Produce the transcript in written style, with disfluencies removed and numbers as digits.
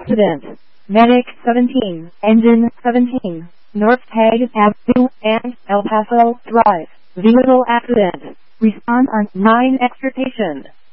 accident. Medic 17, engine 17, North Hague Avenue and El Paso Drive. Vehicle accident. Respond on 9 extrication.